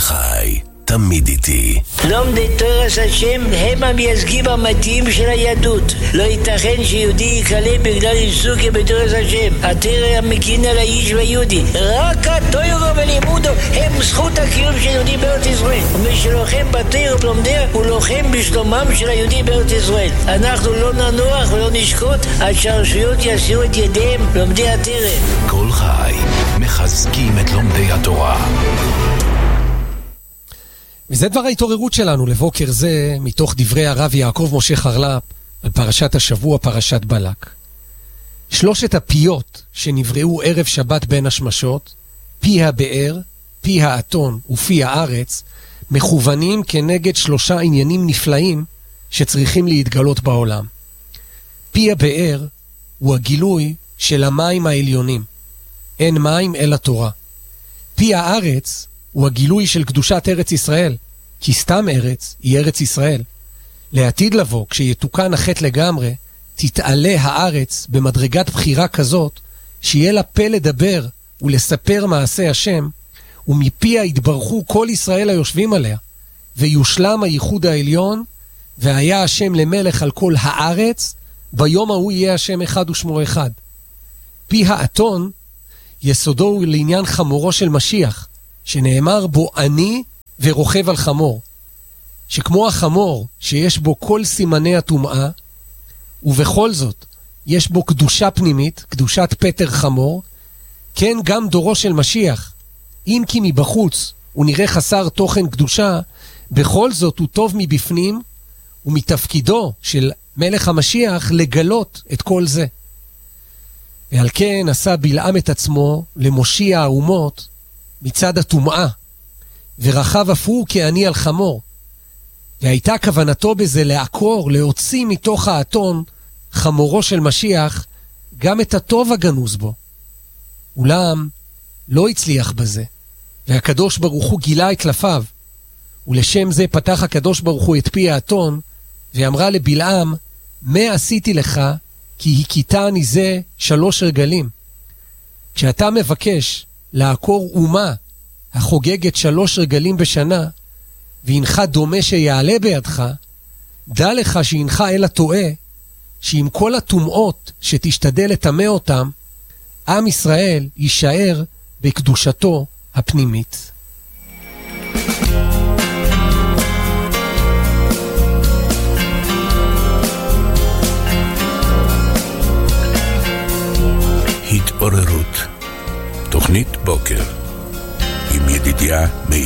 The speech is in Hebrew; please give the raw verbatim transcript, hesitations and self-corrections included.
חי, תמיד איתי. לומדי תורס השם הם המייצגים המתאים של היהדות. לא ייתכן שיהודי יקלה בגלל עיסוק בתורס השם. התורה המקין על האיש והיהודי. רק התורה ולימודו הם זכות הקיום של יהודי בארץ ישראל. ומי שלוחם בתורה ולומדיה הוא לוחם בשלומם של היהודי בארץ ישראל. אנחנו לא ננוח ולא נשקוט עד שהרשויות יסירו את ידיהם לומדי התורה. כל חי, מחזקים את לומדי התורה. וזה דבר ההתעוררות שלנו לבוקר זה, מתוך דברי הרב יעקב משה חרל"פ, על פרשת השבוע, פרשת בלק. שלושת הפיות שנבראו ערב שבת בין השמשות, פי הבאר, פי האתון ופי הארץ, מכוונים כנגד שלושה עניינים נפלאים שצריכים להתגלות בעולם. פי הבאר הוא הגילוי של המים העליונים. אין מים אלא תורה. פי הארץ הוא הגילוי של קדושת ארץ ישראל, כי סתם ארץ היא ארץ ישראל. לעתיד לבוא, כשיתוקן החטא לגמרי, תתעלה הארץ במדרגת בחירה כזאת, שיהיה לה פה לדבר ולספר מעשה השם, ומפיה יתברכו כל ישראל היושבים עליה, ויושלם הייחוד העליון, והיה השם למלך על כל הארץ, ביום ההוא יהיה השם אחד ושמו אחד. פי האתון, יסודו הוא לעניין חמורו של משיח, שנאמר בו אני ורוכב על חמור, שכמו החמור שיש בו כל סימני הטומאה, ובכל זאת יש בו קדושה פנימית, קדושת פטר חמור, כן גם דורו של משיח, אם כי מבחוץ הוא נראה חסר תוכן קדושה, בכל זאת הוא טוב מבפנים, ומתפקידו של מלך המשיח לגלות את כל זה. ועל כן עשה בלעם את עצמו למושיע האומות מצד הטומאה, ורחב אף הוא כעני על חמור. והייתה כוונתו בזה לעקור, להוציא מתוך האתון חמורו של משיח גם את הטוב הגנוז בו. אולם לא הצליח בזה, והקדוש ברוך הוא גילה את כלפיו, ולשם זה פתח הקדוש ברוך הוא את פי האתון, ואמרה לבלעם, מה עשיתי לך, כי הכיתני זה שלוש רגלים. כשאתה מבקש לעקור אומה החוגגת שלוש רגלים בשנה, והנך דומה שיעלה בידך, דע לך שהנך אל הטועה, שעם כל הטומאות שתשתדל לטמא אותם, עם ישראל יישאר בקדושתו הפנימית. התעוררות, תוכנית בוקר עם ידידיה מאיר.